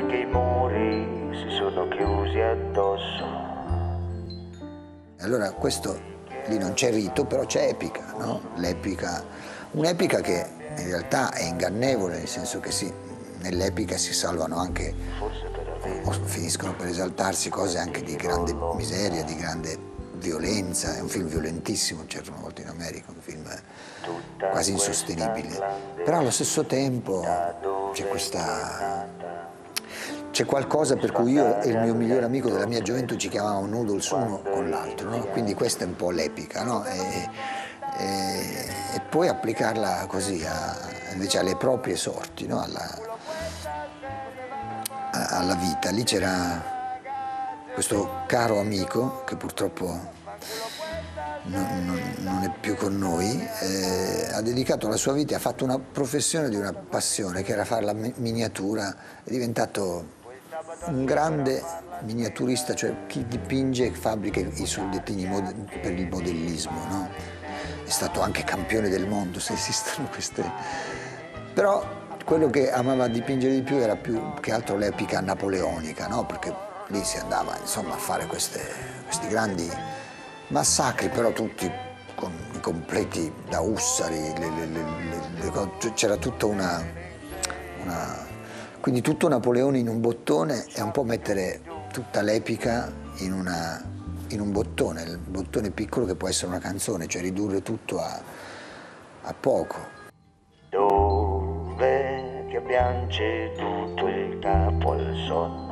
perché i muri si sono chiusi addosso. Allora questo, lì non c'è rito, però c'è epica, no? L'epica, un'epica che in realtà è ingannevole, nel senso che sì, nell'epica si salvano anche, o finiscono per esaltarsi cose anche di grande miseria, di grande violenza. È un film violentissimo, certe volte in America, un film quasi insostenibile. Però allo stesso tempo c'è qualcosa per cui io e il mio migliore amico della mia gioventù ci chiamavamo noodles uno con l'altro, no? Quindi questa è un po' l'epica, no? E poi applicarla così invece alle proprie sorti, no? Alla vita. Lì c'era questo caro amico che purtroppo non è più con noi, ha dedicato la sua vita, ha fatto una professione di una passione che era fare la miniatura, è diventato un grande miniaturista, cioè chi dipinge e fabbrica i soldatini per il modellismo, no? È stato anche campione del mondo, se esistono queste. Però quello che amava dipingere di più era più che altro l'epica napoleonica, no? Perché lì si andava insomma a fare questi grandi massacri, però tutti con i completi da Ussari, c'era tutta quindi tutto Napoleone in un bottone è un po' mettere tutta l'epica in un bottone, il bottone piccolo che può essere una canzone, cioè ridurre tutto a poco. Dove ti abbiance tutto il capo al sonno.